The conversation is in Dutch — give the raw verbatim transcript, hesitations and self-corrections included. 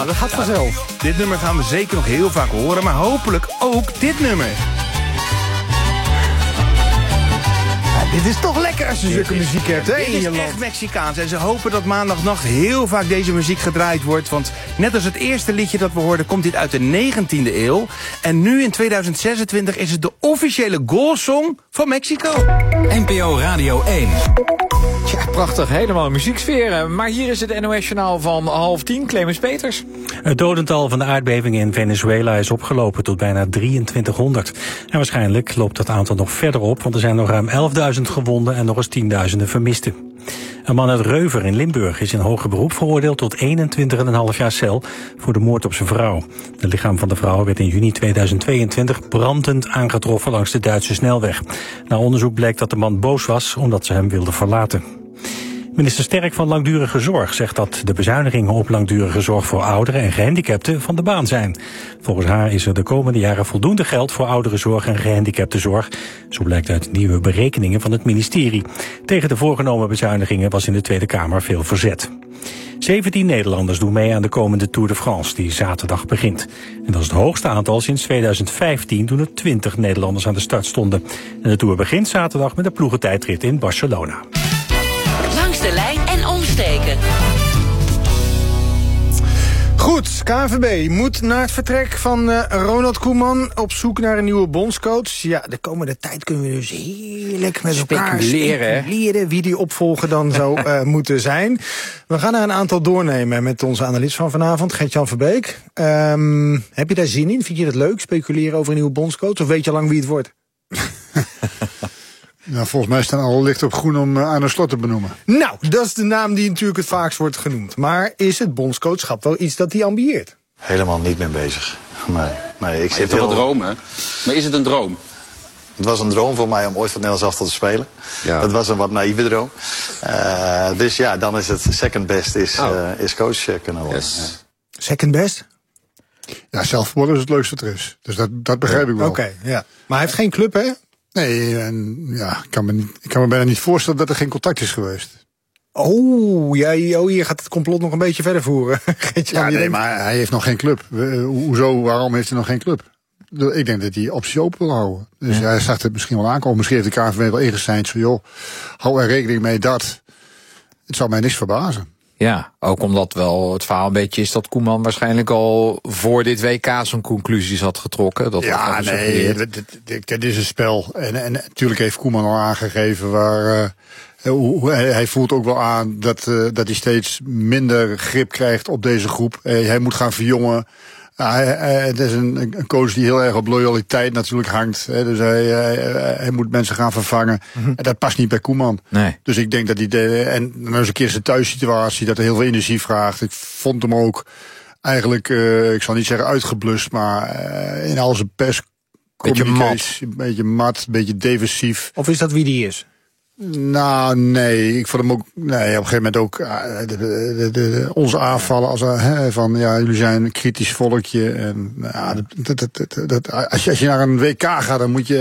Ja, dat gaat vanzelf. Dit nummer gaan we zeker nog heel vaak horen, maar hopelijk ook dit nummer. Dit is toch lekker als je zulke muziek hebt, hè, in je Dit is land. echt Mexicaans en ze hopen dat maandagnacht heel vaak deze muziek gedraaid wordt. Want net als het eerste liedje dat we hoorden, komt dit uit de negentiende eeuw. En nu in tweeduizend zesentwintig is het de officiële goalsong van Mexico. N P O Radio één. Tja, prachtig, helemaal muzieksfeer. Maar hier is het N O S-journaal van half tien. Clemens Peters. Het dodental van de aardbeving in Venezuela is opgelopen tot bijna drieëntwintighonderd. En waarschijnlijk loopt dat aantal nog verder op, want er zijn nog ruim elfduizend gewonden en nog eens tienduizenden vermisten. Een man uit Reuver in Limburg is in hoger beroep veroordeeld tot eenentwintig komma vijf jaar cel voor de moord op zijn vrouw. Het lichaam van de vrouw werd in juni tweeduizend tweeëntwintig brandend aangetroffen langs de Duitse snelweg. Na onderzoek bleek dat de man boos was omdat ze hem wilde verlaten. Minister Sterk van Langdurige Zorg zegt dat de bezuinigingen op langdurige zorg voor ouderen en gehandicapten van de baan zijn. Volgens haar is er de komende jaren voldoende geld voor ouderenzorg en gehandicaptenzorg. Zo blijkt uit nieuwe berekeningen van het ministerie. Tegen de voorgenomen bezuinigingen was in de Tweede Kamer veel verzet. zeventien Nederlanders doen mee aan de komende Tour de France, die zaterdag begint. En dat is het hoogste aantal sinds tweeduizend vijftien, toen er twintig Nederlanders aan de start stonden. En de Tour begint zaterdag met een ploegentijdrit in Barcelona. Langs de lijn en omsteken. Goed, K N V B moet na het vertrek van uh, Ronald Koeman op zoek naar een nieuwe bondscoach. Ja, de komende tijd kunnen we dus heerlijk met elkaar Speculeren, speculeren wie die opvolger dan zou uh, moeten zijn. We gaan er een aantal doornemen met onze analist van vanavond, Gert-Jan Verbeek. Um, heb je daar zin in? Vind je dat leuk, speculeren over een nieuwe bondscoach? Of weet je al lang wie het wordt? Nou, volgens mij staan alle lichten op groen om uh, Arno Slot te benoemen. Nou, dat is de naam die natuurlijk het vaakst wordt genoemd. Maar is het bondscoachschap wel iets dat hij ambieert? Helemaal niet mee bezig. Nee, nee, ik Je zit hebt toch heel... een droom, hè? Maar is het een droom? Het was een droom voor mij om ooit voor het Nederlands elftal te spelen. Ja. Dat was een wat naïeve droom. Uh, dus ja, dan is het second best is, Oh. uh, is coach uh, kunnen worden. Yes. Second best? Ja, zelfverboden is het leukste wat er is. Dus dat, dat begrijp ik wel. Oké, okay, ja. Maar hij heeft geen club, hè? Nee, en ja, ik kan, me niet, ik kan me bijna niet voorstellen dat er geen contact is geweest. Oh, jij, oh, hier gaat het complot nog een beetje verder voeren. Ja, nee, maar hij heeft nog geen club. Hoezo, waarom heeft hij nog geen club? Ik denk dat hij opties open wil houden. Dus ja. Hij zag het misschien wel aankomen. Misschien heeft de K N V B wel ingeseind van, joh, hou er rekening mee dat. Het zou mij niks verbazen. Ja, ook omdat wel het verhaal een beetje is dat Koeman waarschijnlijk al voor dit W K zijn conclusies had getrokken. Dat ja, nee, dit, dit, dit is een spel. En, en natuurlijk heeft Koeman al aangegeven waar... Uh, hoe, hij, hij voelt ook wel aan dat, uh, dat hij steeds minder grip krijgt op deze groep. Uh, hij moet gaan verjongen. Uh, hij, hij, het is een, een coach die heel erg op loyaliteit natuurlijk hangt. Hè, dus hij, hij, hij moet mensen gaan vervangen. Mm-hmm. En dat past niet bij Koeman. Nee. Dus ik denk dat hij... De, en dan is een keer zijn thuissituatie, dat hij heel veel energie vraagt. Ik vond hem ook eigenlijk, uh, ik zal niet zeggen uitgeblust, maar uh, in al zijn pers... Beetje mat. Een beetje mat, een beetje defensief. Of is dat wie die is? Nou, nee, ik vond hem ook, nee, op een gegeven moment ook, uh, de, de, de, de, onze aanvallen als uh, hè, van, ja, jullie zijn een kritisch volkje. En, nou, dat, dat, dat, dat, als, je, als je naar een W K gaat, dan moet je